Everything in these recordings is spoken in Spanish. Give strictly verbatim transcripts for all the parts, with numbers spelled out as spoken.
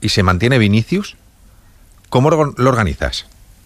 y se mantiene Vinicius, ¿cómo lo organizas?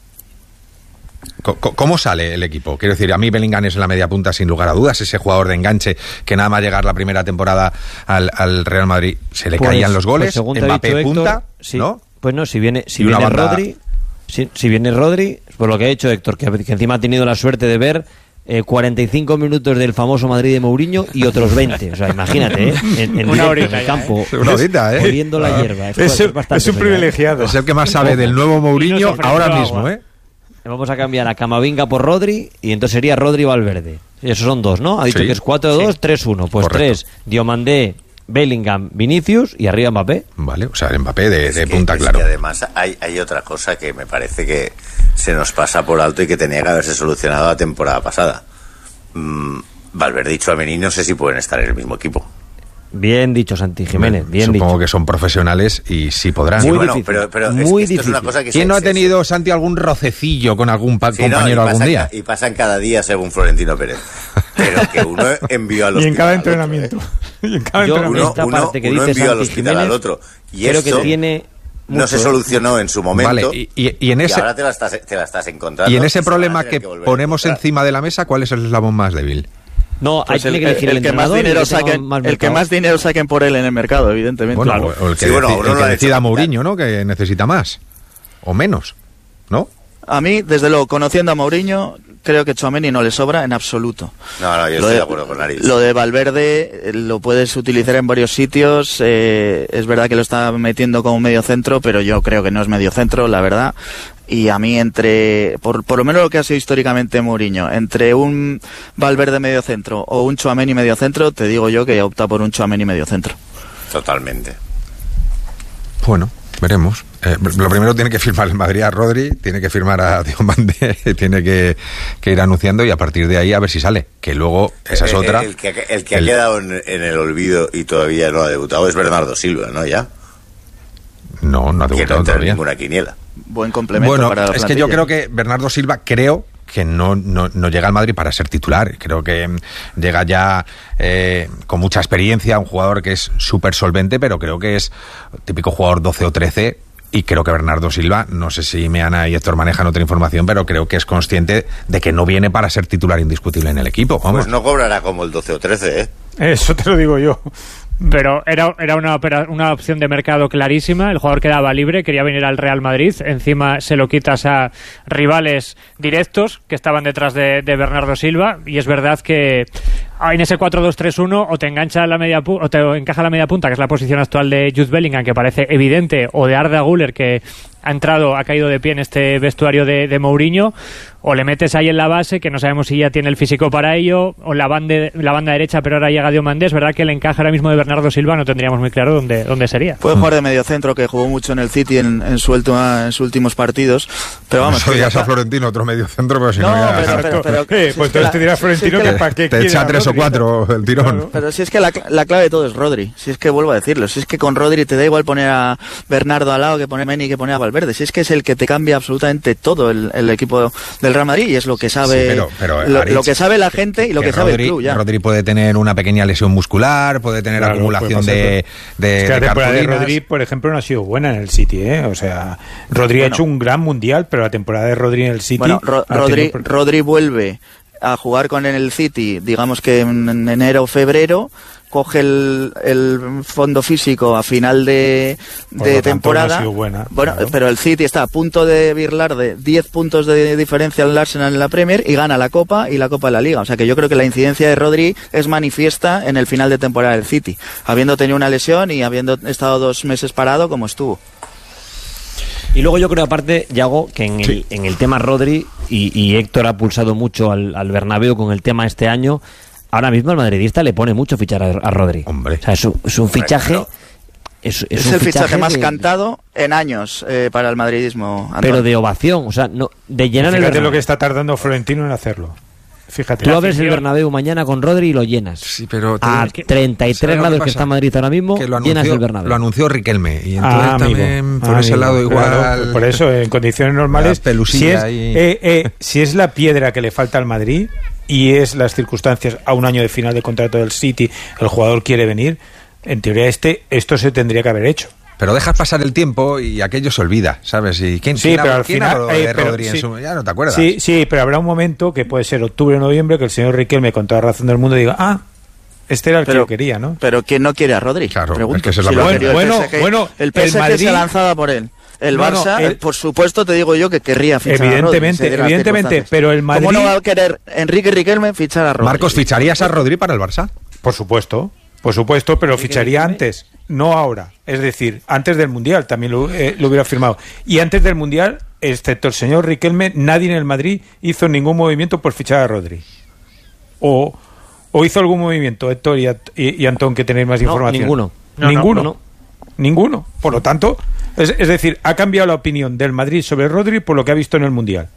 ¿Cómo sale el equipo? Quiero decir, a mí Bellingham es en la media punta sin lugar a dudas, ese jugador de enganche que nada más llegar la primera temporada al, al Real Madrid se le pues, caían los goles, pues Mbappé dicho, punta, Héctor, sí, ¿no? Pues no, si viene, si viene banda... Rodri, si, si viene Rodri, por lo que ha hecho Héctor, que, que encima ha tenido la suerte de ver eh, cuarenta y cinco minutos del famoso Madrid de Mourinho y otros veinte, o sea, imagínate, ¿eh? en, en, una directo, en el campo, ¿eh? Una horita, ¿eh? oliendo la hierba. Es, es, es, es un privilegiado. Es el que más sabe del nuevo Mourinho ahora mismo, ¿eh? Vamos a cambiar a Camavinga por Rodri y entonces sería Rodri Valverde. Esos son dos, ¿no? Ha dicho sí. que es cuatro dos, sí. tres uno. Pues tres, Diomandé, Bellingham, Vinicius y arriba Mbappé. Vale, o sea, el Mbappé de, de es que, punta, es claro. Que además hay, hay otra cosa que me parece que se nos pasa por alto y que tenía que haberse solucionado la temporada pasada. Mm, Valverde y Tchouaméni no sé si pueden estar en el mismo equipo. Bien dicho, Santi Jiménez, bueno, bien supongo dicho. que son profesionales y sí podrán. Muy ¿no? bueno, difícil, pero, pero muy es, difícil. Es una cosa que ¿Quién se, no ha se, tenido, se... Santi, algún rocecillo con algún pa- sí, compañero no, algún pasan, día? Y pasan cada día según Florentino Pérez. Pero que uno envió al hospital. Y en cada al entrenamiento. Otro, ¿eh? Y en cada Yo, entrenamiento. esta uno, parte que uno dice envió Santi al hospital Jiménez, al otro. Y creo esto que tiene mucho, no se solucionó en su momento. Vale, y, y, y en ese, y ahora te la, estás, te la estás encontrando. Y en ese problema que, que ponemos a encima de la mesa, ¿cuál es el eslabón más débil? No, pues hay el, que elegir el, el, el que más dinero que saquen, más el que más dinero saquen por él en el mercado, evidentemente. Bueno, claro. o el que, sí, bueno, deci- el que decida Mourinho, ¿no? Que necesita más o menos, ¿no? A mí, desde luego, conociendo a Mourinho, creo que Tchouaméni no le sobra en absoluto. No, no, yo lo estoy de, de acuerdo con Aris. Lo de Valverde lo puedes utilizar en varios sitios. Eh, es verdad que lo está metiendo como medio centro, pero yo creo que no es medio centro, la verdad. Y a mí, entre, por, por lo menos lo que ha sido históricamente Mourinho, entre un Valverde medio centro o un Tchouaméni medio centro, te digo yo que opta por un Tchouaméni medio centro. Totalmente. Bueno, veremos. Eh, lo primero tiene que firmar el Madrid a Rodri, tiene que firmar a Diomandé, tiene que, que ir anunciando y a partir de ahí a ver si sale. Que luego esa es el, otra. El que, el que el... ha quedado en, en el olvido y todavía no ha debutado es Bernardo Silva, ¿no? Ya. No, no ha debutado no todavía. Ninguna quiniela. Buen complemento bueno, para la es plantilla. que yo creo que Bernardo Silva, creo que no, no, no llega al Madrid para ser titular. Creo que llega ya eh, con mucha experiencia, un jugador que es súper solvente, pero creo que es típico jugador doce o trece. Y creo que Bernardo Silva, no sé si Meana y Héctor manejan otra información, pero creo que es consciente de que no viene para ser titular indiscutible en el equipo. Vamos. Pues no cobrará como el doce o trece, ¿eh? Eso te lo digo yo. Pero era, era una, una opción de mercado clarísima. El jugador quedaba libre, quería venir al Real Madrid. Encima se lo quitas a rivales directos que estaban detrás de, de Bernardo Silva. Y es verdad que en ese cuatro dos tres uno o te engancha la media pu- o te encaja la media punta, que es la posición actual de Jude Bellingham, que parece evidente, o de Arda Güler, que ha entrado, ha caído de pie en este vestuario de, de Mourinho, o le metes ahí en la base, que no sabemos si ya tiene el físico para ello, o la banda, la banda derecha, pero ahora llega Diomandé. Es verdad que el encaje ahora mismo de Bernardo Silva no tendríamos muy claro dónde, dónde sería. Puede jugar de medio centro, que jugó mucho en el City en, en, su última, en sus últimos partidos, pero vamos... Eso digas a Florentino, otro medio centro, pero si no, no ya... pero, pero, pero, pero, eh, pues entonces te dirás Florentino que, que para qué te echa tres o cuatro el tirón. Claro. Pero si es que la, la clave de todo es Rodri, si es que vuelvo a decirlo, si es que con Rodri te da igual poner a Bernardo al lado que poner a Meni que poner a Valverde, si es que es el que te cambia absolutamente todo el, el equipo del Real Madrid y es lo que sabe sí, pero, pero, lo, Aritz, lo que sabe la gente y lo que, que sabe Rodri, el club ya. Rodri puede tener una pequeña lesión muscular, puede tener claro, acumulación puede de, de, es que de la temporada de cartulinas. Rodri, por ejemplo, no ha sido buena en el City, ¿eh? O sea, Rodri bueno, ha hecho un gran mundial, pero la temporada de Rodri en el City... Bueno, Ro- Rodri, tenido... Rodri vuelve a jugar con el City, digamos que en enero o febrero, coge el, el fondo físico a final de, de temporada. No buena, bueno, claro. Pero el City está a punto de birlar de diez puntos de diferencia al Arsenal en la Premier y gana la Copa y la Copa de la Liga. O sea que yo creo que la incidencia de Rodri es manifiesta en el final de temporada del City, habiendo tenido una lesión y habiendo estado dos meses parado como estuvo. Y luego yo creo, aparte, Yago, que en el, sí. en el tema Rodri, y, y Héctor ha pulsado mucho al, al Bernabéu con el tema este año, ahora mismo el madridista le pone mucho fichar a, a Rodri. Hombre. O sea, es un, es un fichaje... Claro. Es, es, es un el fichaje, fichaje más de, cantado en años eh, para el madridismo, Antonio. Pero de ovación, o sea, no, de llenar Fíjate el Bernabéu. lo que está tardando Florentino en hacerlo. Fíjate. Tú abres el Bernabéu mañana con Rodri y lo llenas. Sí, pero a treinta y tres grados que, que está Madrid ahora mismo, que lo anunció, llenas el Bernabéu. Lo anunció Riquelme y entonces ah, también por ah, ese amigo. lado igual. Claro, por eso en condiciones normales, si es, y... eh, eh, si es la piedra que le falta al Madrid y es las circunstancias a un año de final de contrato del City, el jugador quiere venir, en teoría este esto se tendría que haber hecho. pero dejas pasar el tiempo y aquello se olvida, ¿sabes? ¿Y quién, sí, quién pero habló, al quién final, habló eh, de pero, Rodri en sí, su... Ya no te acuerdas. Sí, sí, pero habrá un momento que puede ser octubre o noviembre que el señor Riquelme, con toda razón del mundo, diga, ah, este era el pero, que yo quería, ¿no? Pero ¿quién no quiere a Rodri? Claro, Pregunto. es que esa es la Si lo pregunta. quería el Bueno, P S G, bueno, el P S G el Madrid- se lanzaba por él. El No, no, Barça, el- por supuesto, te digo yo que querría fichar a Rodri. Evidentemente, se dieran las evidentemente, circunstancias. pero el Madrid... ¿Cómo no va a querer Enrique Riquelme fichar a Rodri? Marcos, ¿ficharías a Rodri para el Barça? Por supuesto, por supuesto, pero ficharía antes, no ahora. Es decir, antes del Mundial también lo, eh, lo hubiera firmado. Y antes del Mundial, excepto el señor Riquelme, nadie en el Madrid hizo ningún movimiento por fichar a Rodri. O, o hizo algún movimiento, Héctor y, y, y Antón, que tenéis más No, información. ninguno. No, ninguno. no, no. Ninguno. Por lo tanto, es, es decir, ha cambiado la opinión del Madrid sobre Rodri por lo que ha visto en el Mundial.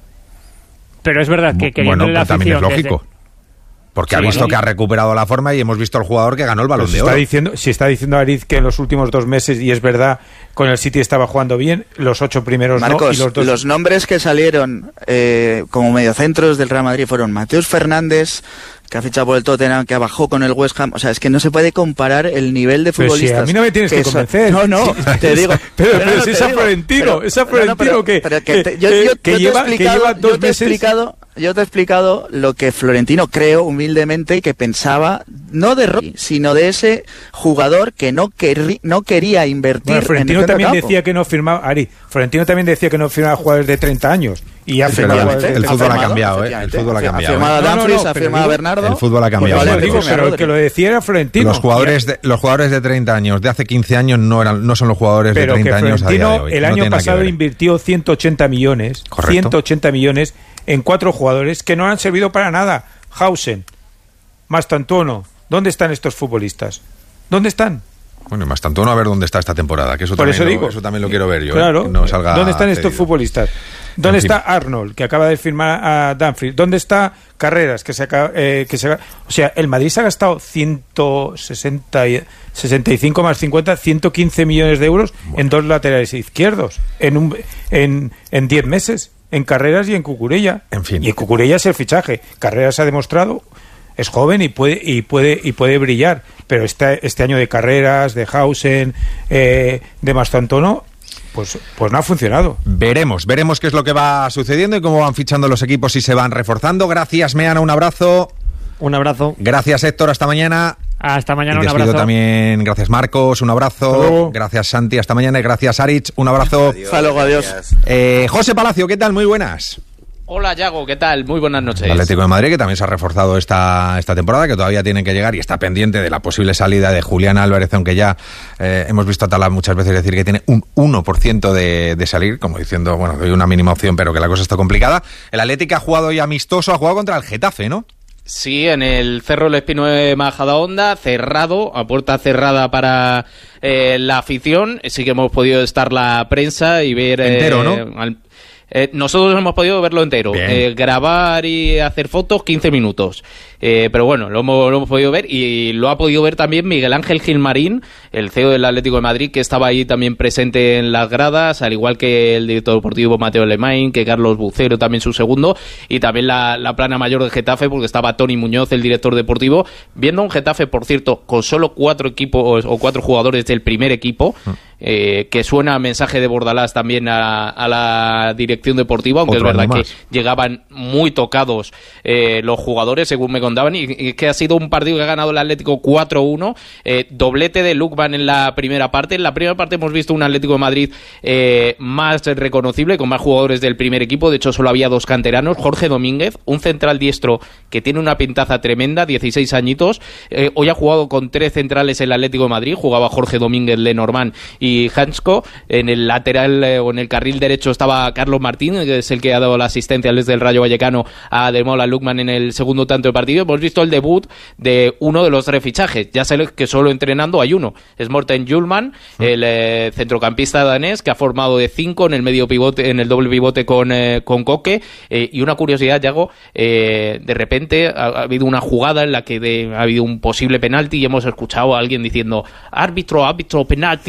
Pero es verdad que queriendo Bueno, la pues también es afición lógico. desde- Porque Sí, ha visto bueno. que ha recuperado la forma y hemos visto al jugador que ganó el Balón Pero de si Oro. está diciendo, si está diciendo Ariz que en los últimos dos meses, y es verdad, con el City estaba jugando bien, los ocho primeros no, Marcos, y los dos... los nombres que salieron eh, como mediocentros del Real Madrid fueron Mateus Fernández, que ha fichado por el Tottenham, que bajó con el West Ham. O sea, es que no se puede comparar el nivel de Pero si futbolistas. a mí no me tienes que son- convencer. No, no, te digo. Pero- pero no, si te es a digo. Florentino, Pero- es a no, no, Florentino pero- que- pero que- te- yo- que- yo- que yo te he lleva- que explicado- lleva dos yo te he meses- explicado- Yo te he explicado lo que Florentino, creo humildemente, que pensaba, no de Rodri, sino de ese jugador que no, querri- no quería invertir Bueno, Florentino en el también centrocampo. decía que no firmaba, Ari, Florentino también decía que no firmaba jugadores de treinta años. Y ha Pero firmado el, jugadores de el fútbol ha firmado, cambiado, ¿eh? El efectivamente. fútbol ha Ha cambiado. firmado ¿eh? a No, no, Dumfries, no, ha pero firmado a digo- Bernardo. El fútbol ha cambiado, Vale, Marcos. digo, Firme a pero el Rodri. que lo decía era Florentino. Los jugadores, de, los jugadores de treinta años de hace quince años no eran no son los jugadores Pero de que treinta años a día de Florentino hoy. el No año tiene nada que pasado ver. invirtió ciento ochenta millones, Correcto. ciento ochenta millones en cuatro jugadores que no han servido para nada. Hausen, Mastantuono, ¿dónde están estos futbolistas? ¿Dónde están? Bueno, y más tanto no a ver dónde está esta temporada, que eso, Por también, eso lo, digo. eso también lo quiero ver yo. ¿eh? Claro. Que no salga ¿Dónde están estos cedido. futbolistas? ¿Dónde En fin. está Arnold, que acaba de firmar a Dumfries? ¿Dónde está Carreras, que se acaba, eh, que se, o sea, el Madrid se ha gastado ciento sesenta y, sesenta y cinco más cincuenta, ciento quince millones de euros en dos laterales izquierdos en un en en diez meses, en Carreras y en Cucurella. En fin. Y en Cucurella es el fichaje. Carreras ha demostrado, es joven y puede y puede y puede brillar, pero este este año de Carreras, de Hausen, eh, de Mastantuono, pues pues no ha funcionado. Veremos, veremos qué es lo que va sucediendo y cómo van fichando los equipos y se van reforzando. Gracias, Meana, un abrazo. Un abrazo. Gracias, Héctor, hasta mañana. Hasta mañana, Y un despido abrazo. también, gracias, Marcos, un Hasta abrazo. luego. Gracias, Santi, hasta mañana. Y gracias, Aritz, un abrazo. Adiós, Hasta luego, adiós. gracias. Eh, José Palacio, ¿qué tal? Muy buenas. Hola, Yago, ¿qué tal? Muy buenas noches. El Atlético de Madrid, que también se ha reforzado esta, esta temporada, que todavía tiene que llegar y está pendiente de la posible salida de Julián Álvarez, aunque ya eh, hemos visto a Tala muchas veces decir que tiene un uno por ciento de, de salir, como diciendo, bueno, doy una mínima opción, pero que la cosa está complicada. El Atlético ha jugado hoy amistoso, ha jugado contra el Getafe, ¿no? Sí, en el Cerro El Espino de Majadahonda, cerrado, a puerta cerrada para eh, la afición. Sí que hemos podido estar la prensa y ver... Entero, eh, ¿no? al- eh, nosotros hemos podido verlo entero. Bien. Eh, grabar y hacer fotos, quince minutos. Eh, pero bueno, lo hemos, lo hemos podido ver y lo ha podido ver también Miguel Ángel Gilmarín, el C E O del Atlético de Madrid, que estaba ahí también presente en las gradas, al igual que el director deportivo Mateo Lemain, que Carlos Bucero, también su segundo, y también la, la plana mayor de Getafe, porque estaba Tony Muñoz, el director deportivo, viendo un Getafe, por cierto, con solo cuatro equipos o cuatro jugadores del primer equipo, eh, que suena a mensaje de Bordalás también a, a la dirección deportiva, aunque Otro es verdad año que más. llegaban muy tocados eh, los jugadores, según me contaban, y, y que ha sido un partido que ha ganado el Atlético cuatro uno, eh, doblete de Lukman en la primera parte. En la primera parte hemos visto un Atlético de Madrid eh, más reconocible, con más jugadores del primer equipo. De hecho, solo había dos canteranos: Jorge Domínguez, un central diestro que tiene una pintaza tremenda, dieciséis añitos. Eh, hoy ha jugado con tres centrales el Atlético de Madrid. Jugaba Jorge Domínguez, Lenormand y Hansko. En el lateral eh, o en el carril derecho estaba Carlos Martín, que es el que ha dado la asistencia desde el Rayo Vallecano a Demola Lukman en el segundo tanto de partido. Hemos visto el debut de uno de los tres fichajes. Ya sé que solo entrenando hay uno. Es Morten Hjulman, el eh, centrocampista danés, que ha formado de cinco en el medio pivote, en el doble pivote con, eh, con Coque. Eh, y una curiosidad, Yago, eh, de repente ha, ha habido una jugada en la que de, ha habido un posible penalti y hemos escuchado a alguien diciendo: árbitro, árbitro, penalti, eso claro.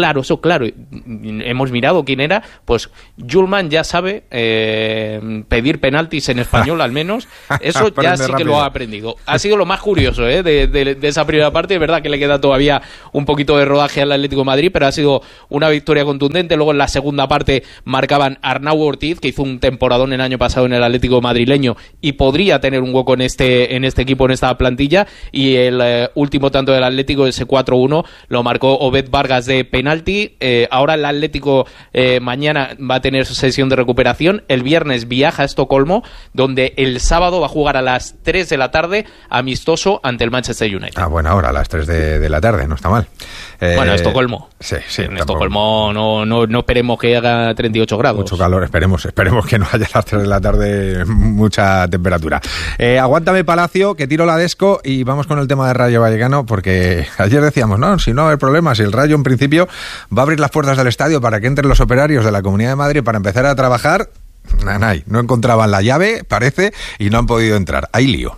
claro, eso claro. Hemos mirado quién era, pues Julman ya sabe eh, pedir penaltis en español al menos, eso ya sí rápido. Que lo ha aprendido. Ha sido lo más curioso ¿eh? de, de, de esa primera parte, es verdad que le queda todavía un poquito de rodaje al Atlético de Madrid, pero ha sido una victoria contundente. Luego en la segunda parte marcaban Arnau Ortiz, que hizo un temporadón el año pasado en el Atlético madrileño y podría tener un hueco en este, en este equipo, en esta plantilla, y el eh, último tanto del Atlético, ese cuatro uno, lo marcó Obed Vargas de penalti. Eh, ahora el Atlético eh, mañana va a tener sesión de recuperación, el viernes viaja a Estocolmo, donde el sábado va a jugar a las tres de la tarde amistoso ante el Manchester United. Ah, buena hora, a las tres de, de la tarde, no está mal. Eh, bueno, Estocolmo. Sí, sí. En tampoco. Estocolmo no, no, no esperemos que haga treinta y ocho grados. Mucho calor, esperemos, esperemos que no haya a las tres de la tarde mucha temperatura. Eh, aguántame, Palacio, que tiro la desco y vamos con el tema de Rayo Vallecano, porque ayer decíamos, no, si no va a haber problemas, si el Rayo en principio va a abrir las puertas del estadio para que entren los operarios de la Comunidad de Madrid para empezar a trabajar. Nanay, no encontraban la llave, parece, y no han podido entrar. Hay lío.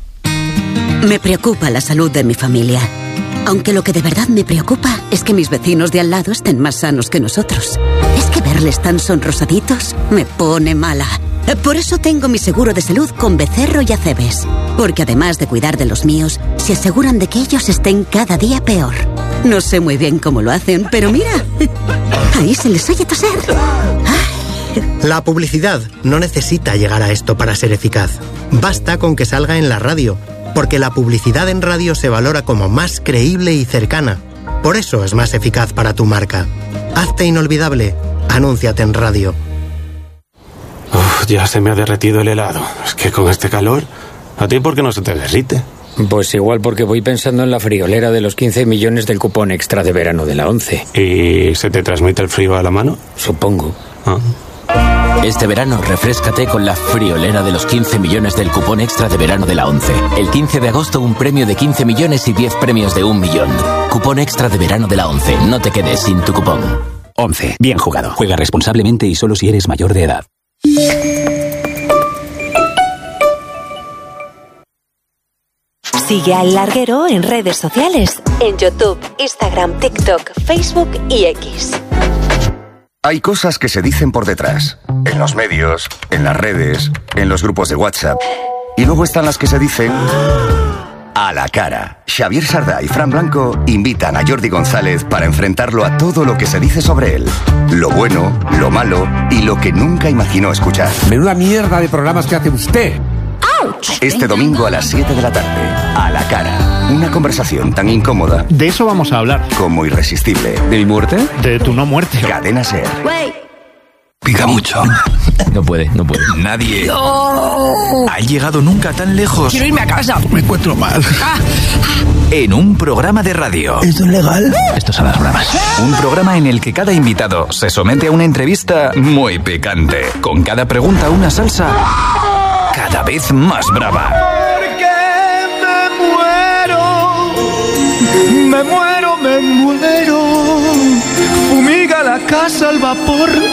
Me preocupa la salud de mi familia. Aunque lo que de verdad me preocupa es que mis vecinos de al lado estén más sanos que nosotros. Es que verles tan sonrosaditos me pone mala. Por eso tengo mi seguro de salud con Becerro y Acebes. Porque además de cuidar de los míos, se aseguran de que ellos estén cada día peor. No sé muy bien cómo lo hacen, pero mira, ahí se les oye toser. La publicidad no necesita llegar a esto para ser eficaz. Basta con que salga en la radio, porque la publicidad en radio se valora como más creíble y cercana. Por eso es más eficaz para tu marca. Hazte inolvidable. Anúnciate en radio. Uf, ya se me ha derretido el helado. Es que con este calor, ¿a ti por qué no se te derrite? Pues igual porque voy pensando en la friolera de los quince millones del cupón extra de verano de la ONCE. ¿Y se te transmite el frío a la mano? Supongo. Ah. Este verano refréscate con la friolera de los quince millones del cupón extra de verano de la ONCE. El quince de agosto un premio de quince millones y diez premios de un millón. Cupón extra de verano de la ONCE. No te quedes sin tu cupón. ONCE. Bien jugado. Juega responsablemente y solo si eres mayor de edad. Sigue a El Larguero en redes sociales. En YouTube, Instagram, TikTok, Facebook y X. Hay cosas que se dicen por detrás, en los medios, en las redes, en los grupos de WhatsApp. Y luego están las que se dicen a la cara. Xavier Sardá y Fran Blanco invitan a Jordi González para enfrentarlo a todo lo que se dice sobre él. Lo bueno, lo malo y lo que nunca imaginó escuchar. Menuda mierda de programas que hace usted. Este domingo a las siete de la tarde, a la cara. Una conversación tan incómoda. De eso vamos a hablar. Como irresistible. ¿De mi muerte? De tu no muerte. Cadena Ser. Pica mucho. No puede, no puede. Nadie no. ha llegado nunca tan lejos. Quiero irme a casa. Me encuentro mal. Ah. En un programa de radio. ¿Esto es legal? Esto es a las bravas. Un programa en el que cada invitado se somete a una entrevista muy picante. Con cada pregunta una salsa cada vez más brava. Porque me muero, me muero, me muero. Fumiga la casa al vapor